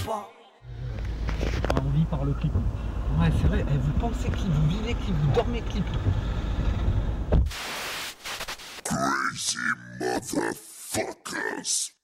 pas. On vit par le clip. Ouais, c'est vrai. Eh, vous pensez clip, vous vivez clip, vous dormez clip. Crazy motherfuckers.